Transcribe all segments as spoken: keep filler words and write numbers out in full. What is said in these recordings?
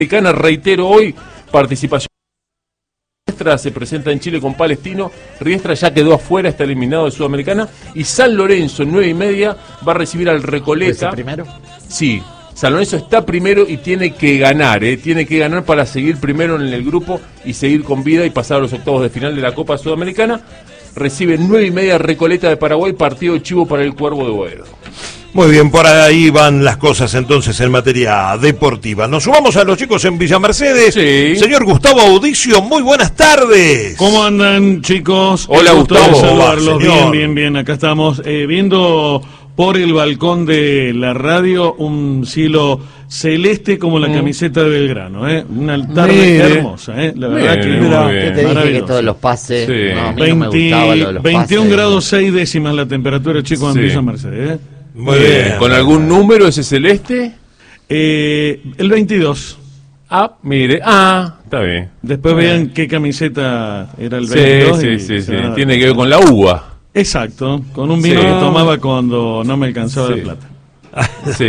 Sudamericana, reitero hoy, participación. Riestra se presenta en Chile con Palestino. Riestra ya quedó afuera, está eliminado de Sudamericana. Y San Lorenzo, nueve y media, va a recibir al Recoleta. ¿Ese primero? Sí, San Lorenzo está primero y tiene que ganar, ¿eh? Tiene que ganar para seguir primero en el grupo y seguir con vida y pasar a los octavos de final de la Copa Sudamericana. Recibe nueve y media Recoleta de Paraguay, partido chivo para el Cuervo de Boedo. Muy bien, por ahí van las cosas entonces en materia deportiva. Nos sumamos a los chicos en Villa Mercedes. Sí. Señor Gustavo Audicio, muy buenas tardes. ¿Cómo andan, chicos? Hola, Gustavo. Saludarlos. Señor. Bien, bien, bien. Acá estamos eh, viendo por el balcón de la radio un cielo celeste como la Mm. camiseta de Belgrano, ¿eh? Una tarde Mire. hermosa, ¿eh? La verdad Bien, que muy Pero, bien. ¿qué te dije que maravilloso. todos los pases? Sí. No, a mí no me veinte, gustaba lo de los veintiún pases. grados seis décimas la temperatura, chicos, en Sí. Villa Mercedes, ¿eh? Muy bien. ¿Con algún número ese celeste? Eh, el veintidós. Ah, mire. Ah, está bien. Después Bien. vean qué camiseta era el Sí, veintidós. sí, y sí, se sí. van a dar Tiene que ver con la uva. Exacto, con un vino Sí. que tomaba cuando no me alcanzaba Sí. la plata. Sí.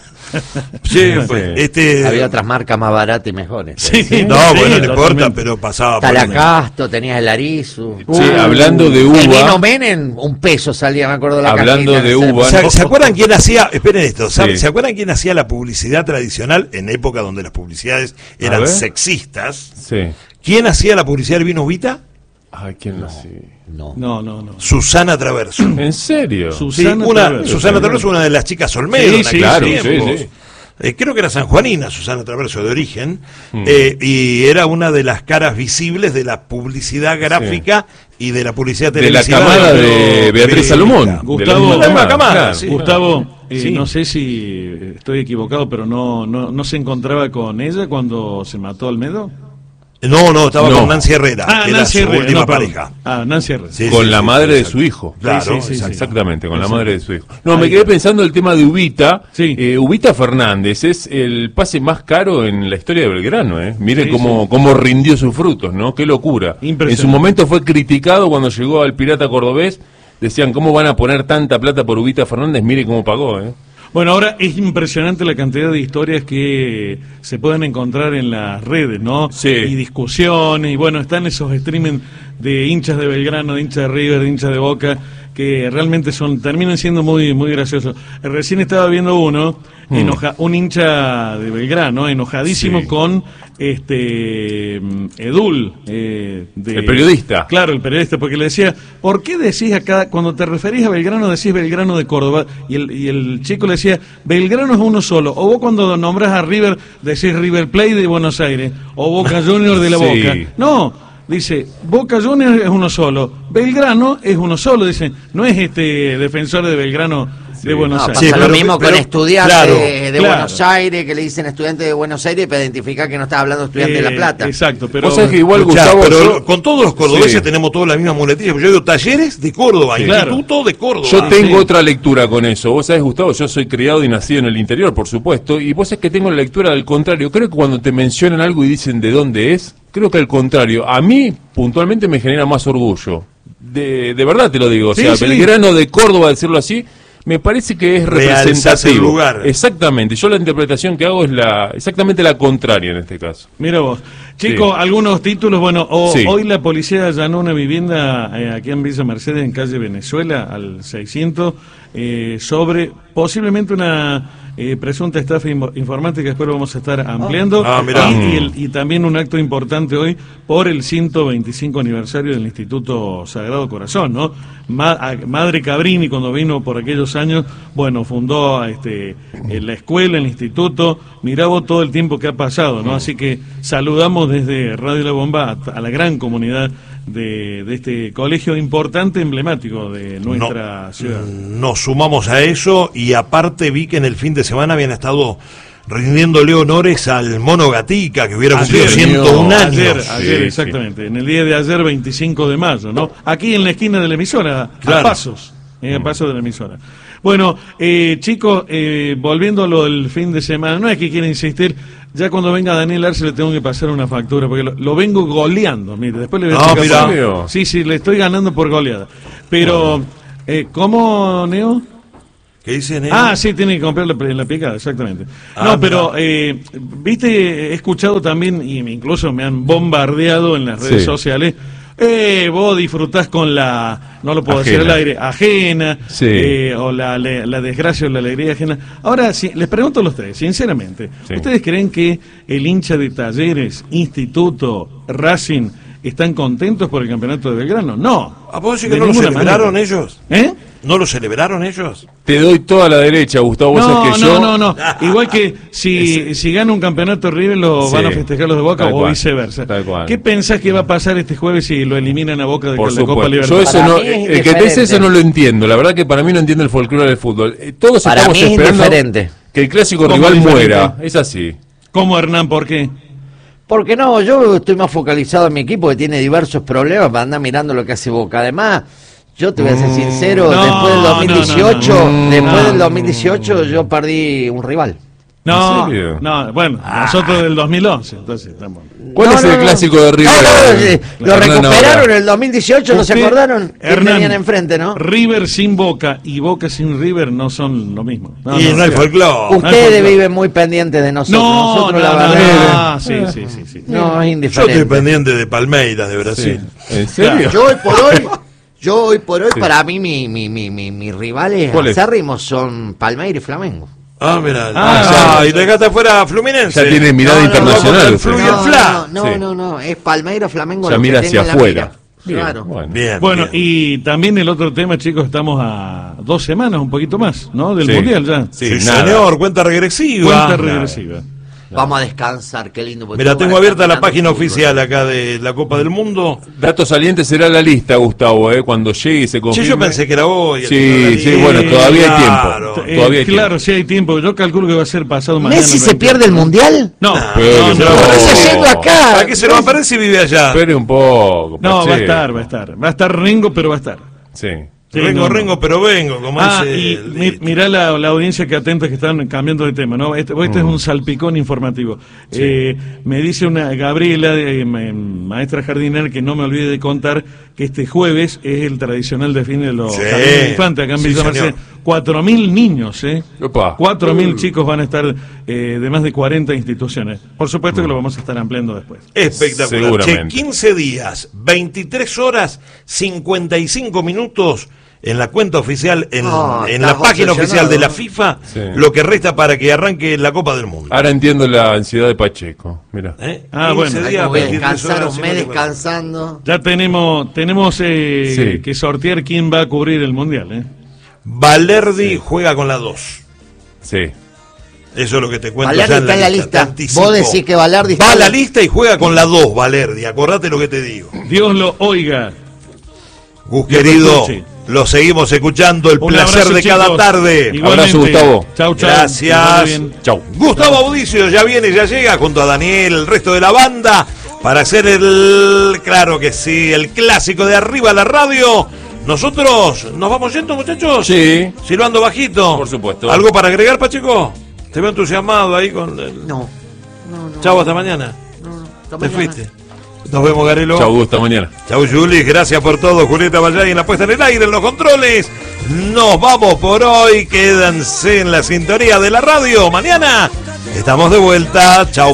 Sí, Sí. pues, este... Había otras marcas más baratas y mejores. Sí, No, sí, bueno, no importa, totalmente. pero pasaba por el- Talacasto, tenías el Arizu. Sí, hablando de El vino uva. Menem, un peso salía, me acuerdo de la Hablando cajita, de no sé. uva, ¿Se, ¿Se acuerdan quién hacía, esperen esto, ¿sabe- Sí. ¿se acuerdan quién hacía la publicidad tradicional en época donde las publicidades A eran ver. sexistas? Sí. ¿Quién hacía la publicidad del vino Vita? Ay, ¿quién lo hacía? No. No, no, no. Susana Traverso. ¿En serio? Sí, Susana una, Traverso. Susana Traverso, una de las chicas Olmedo Sí, en sí, aquellos claro, sí, tiempos. sí. Eh, creo que era sanjuanina Susana Traverso de origen, Mm. eh, y era una de las caras visibles de la publicidad gráfica y de la publicidad De la televisiva. camada de Pero- Beatriz de- Salomón. Gustavo- De la misma la misma camada, claro. sí. Gustavo, eh, Sí. no sé si estoy equivocado, pero no, no, no se encontraba con ella cuando se mató Almedo. No, no, estaba No. con Nancy Herrera, Ah, era Nancy su Herrera, última no, perdón. pareja. Ah, Nancy Herrera. Sí, Con sí, la sí, madre sí, de exacto. su hijo. Claro, Sí, sí, sí, exacto. Exactamente, con la Exacto. madre de su hijo. No, Ahí me quedé va. pensando el tema de Ubita. Sí. Eh, Ubita Fernández es el pase más caro en la historia de Belgrano, ¿eh? Mire Sí, cómo, sí. cómo rindió sus frutos, ¿no? Qué locura. Impresionante. En su momento fue criticado cuando llegó al Pirata Cordobés. Decían, ¿cómo van a poner tanta plata por Ubita Fernández? Mire cómo pagó, ¿eh? Bueno, ahora es impresionante la cantidad de historias que se pueden encontrar en las redes, ¿no? Sí. Y discusiones, y bueno, están esos streaming de hinchas de Belgrano, de hinchas de River, de hinchas de Boca, que realmente son terminan siendo muy muy graciosos. Eh, Recién estaba viendo uno, Mm. enoja, un hincha de Belgrano, enojadísimo Sí. con este mm, Edul, eh, de- El periodista. Claro, el periodista, porque le decía, ¿por qué decís acá, cuando te referís a Belgrano, decís Belgrano de Córdoba? Y el, y el chico le decía, Belgrano es uno solo. O vos cuando nombras a River, decís River Plate de Buenos Aires, o Boca Juniors de la Sí. Boca. No, dice, Boca Juniors es uno solo, Belgrano es uno solo, dice, no es este defensor de Belgrano de Buenos No, Aires. pasa Sí, lo pero- mismo pero- con estudiantes claro, de claro. Buenos Aires, que le dicen estudiante de Buenos Aires para identificar que no está hablando de estudiante de Eh, La Plata. Exacto, pero... Vos sabés que igual, Escuchá, Gustavo, pero yo- con todos los cordobeses Sí. tenemos todas las mismas muletillas. Yo digo talleres de Córdoba, Claro. Instituto de Córdoba. Yo tengo sí. otra lectura con eso. Vos sabés, Gustavo, yo soy criado y nacido en el interior, por supuesto, y vos sabés que tengo la lectura del contrario. Creo que cuando te mencionan algo y dicen de dónde es, creo que al contrario, a mí puntualmente me genera más orgullo. De, de verdad te lo digo, o Sí, sea, sí. Belgrano de Córdoba, decirlo así, me parece que es Realzás el representativo. lugar. Exactamente, yo la interpretación que hago es la exactamente la contraria en este caso. Mira vos. Chicos, Sí. algunos títulos. Bueno, o- Sí. hoy la policía allanó una vivienda eh, aquí en Villa Mercedes, en calle Venezuela, al seiscientos, eh, sobre posiblemente una eh, presunta estafa inmo- informática. Después lo vamos a estar ampliando. Ah, mirá. y, y el- y también un acto importante hoy por el ciento veinticinco aniversario del Instituto Sagrado Corazón, ¿no? Ma- a- Madre Cabrini, cuando vino por aquellos años, bueno, fundó este, eh, la escuela, el instituto. Mirá vos todo el tiempo que ha pasado, ¿no? Así que saludamos desde Radio La Bomba a, a la gran comunidad de, de este colegio importante, emblemático de nuestra No, ciudad. Nos sumamos a eso y aparte vi que en el fin de semana habían estado rindiéndole honores al Mono Gatica, que hubiera cumplido Ayer, ciento un años. Ayer, Sí, ayer, sí. exactamente. En el día de ayer, veinticinco de mayo, ¿no? Aquí en la esquina de la emisora, Claro. a pasos, eh, a pasos de la emisora. Bueno, eh, chicos, eh, volviendo a lo del fin de semana, no es que quiera insistir, ya cuando venga Daniel Arce le tengo que pasar una factura, porque lo, lo vengo goleando, mire, después le voy a Ah, explicar mirá. por qué. Sí, sí, le estoy ganando por goleada. Pero, eh, ¿cómo, Neo? ¿Qué dicen? Eh? Ah, sí, tiene que comprar la, la picada, exactamente. Ah, no, pero, eh, viste, he escuchado también, y incluso me han bombardeado en las redes Sí. sociales, eh, vos disfrutás con la, no lo puedo Ajena. decir al aire, ajena, Sí. eh, o la, la, la desgracia o la alegría ajena. Ahora, si, les pregunto a ustedes, sinceramente, Sí. ¿ustedes creen que el hincha de Talleres, Instituto, Racing, están contentos por el campeonato de Belgrano? No. ¿A vos decís De que no lo ninguna celebraron manera. ellos? ¿Eh? ¿No lo celebraron ellos? Te doy toda la derecha, Gustavo. Vos No, sabés que no, yo... no, no. Igual que si, si gana un campeonato River lo Sí. van a festejar los de Boca Tal o cual. viceversa. Tal cual. ¿Qué pensás que va a pasar este jueves si lo eliminan a Boca de Por la Copa supuesto. Yo Libertadores? eso Para no, mí es el que te dice eso indiferente. no lo entiendo. La verdad que para mí no entiendo el folclore del fútbol. Eh, Todos Para estamos mí es esperando indiferente. que el clásico ¿Cómo rival diferente? muera. Es así. ¿Cómo, Hernán? ¿Por qué? Porque no, yo estoy más focalizado en mi equipo que tiene diversos problemas para andar mirando lo que hace Boca. Además, yo te voy a ser sincero, No, después del dos mil dieciocho, no, no, no. después No. del dos mil dieciocho yo perdí un rival. No, ¿En serio? no, bueno, nosotros del dos mil once, entonces estamos... ¿Cuál No, es no, el no. clásico de River? No, no, eh, eh, lo Hernán, recuperaron ahora? en el dos mil dieciocho, ¿no se Usted, acordaron? Que Hernán, tenían enfrente, ¿no? River sin Boca y Boca sin River no son lo mismo. No, y no, hay o sea, folclore. no hay Ustedes folclore. viven muy pendientes de nosotros. No, nosotros no, la no, verdad, no, sí, sí, sí, sí. no, es Yo estoy indiferente. pendiente de Palmeiras, de Sí. Brasil. ¿En serio? Yo hoy por hoy, yo hoy por hoy, Sí. para mí, mi, mi, mi, mi, mis rivales ¿Cuál es? acérrimos son Palmeiras y Flamengo. Ah, mira. Ah, Ah, ya. y dejaste afuera a Fluminense. Ya tiene mirada No, no, internacional. no, usted. no, No, y el Fla. no, no, Sí. no, no, es Palmeiras, Flamengo. Ya lo que mira tengo hacia en la afuera. mira. Bien, Claro. bueno. Bien. Bueno, bien. y también el otro tema, chicos, estamos a dos semanas, un poquito más, ¿no? Del Sí. Mundial ya. Sí, Sí, nada. señor, cuenta regresiva. Cuenta regresiva. Vamos a descansar, qué lindo. porque Mira, tú tengo vas a abierta estar la página mirando fútbol. oficial acá de la Copa del Mundo. Dato saliente será la lista, Gustavo, ¿eh? Cuando llegue y se Sí, confirme. yo pensé que era hoy. el Sí, que no la sí, di. bueno, todavía hay Claro. tiempo. Eh, Todavía hay claro, tiempo. sí hay tiempo. Yo calculo que va a ser pasado mañana. ¿Messi se veinte. pierde el mundial? No, Pero no, que no, se lo- ¿Qué está haciendo acá? ¿Para qué se lo va a perder si vive allá? Espere un poco. No, va a Pacheco. estar, va a estar. Va a estar Ringo, pero va a estar. Sí. Sí, Rengo, no, no. rengo, pero vengo, como Ah, dice y el mi- dicho. mirá la, la audiencia que atenta que están cambiando de tema, ¿no? Este, este es un salpicón informativo. Eh, me dice una Gabriela, eh, ma- maestra jardinera, que no me olvide de contar que este jueves es el tradicional desfile de los Sí. jardines de infantes acá en Sí, Villa señor. Mercedes. Cuatro mil niños, ¿eh? Opa. Cuatro mil chicos van a estar eh, de más de cuarenta instituciones. Por supuesto que lo vamos a estar ampliando después. Espectacular. Che, Seguramente. quince días, veintitrés horas, cincuenta y cinco minutos en la cuenta oficial, en, No, en la estás página oficial obsesionado. de la FIFA, Sí. lo que resta para que arranque la Copa del Mundo. Ahora entiendo la ansiedad de Pacheco. Mira. ¿Eh? Ah, quince bueno. días, Hay que veintitrés descansar horas, un mes cincuenta y cuatro. descansando. Ya tenemos tenemos eh, Sí. que sortear quién va a cubrir el Mundial, ¿eh? Valerdi juega con la dos. Sí. Eso es lo que te cuento. Valerdi ya está en la te lista. anticipo. Vos decís que Valerdi está Va a en la la- lista y juega con la dos, Valerdi. Acordate lo que te digo. Dios lo oiga. Gus Dios lo querido, escuche. lo seguimos escuchando. El Un placer abrazo, de cada chicos. tarde. Igualmente. Abrazo, Gustavo. Chau, chau. Gracias. Que vaya bien. Chau. Gustavo Audicio ya viene, ya llega junto a Daniel, el resto de la banda, para hacer el, claro que sí, el clásico de Arriba la Radio. Nosotros nos vamos yendo, muchachos. Sí. Silbando bajito. Por supuesto. ¿Algo para agregar, Pacheco? Te veo entusiasmado ahí con el... No, no, no. Chau, hasta mañana. no, no, hasta Te mañana. fuiste. Nos vemos, Garelo. Chau, Gusta, mañana. Chau, Juli, gracias por todo. Julieta Vallay en la puesta en el aire, en los controles. Nos vamos por hoy. Quédense en la sintonía de la radio. Mañana estamos de vuelta. Chau.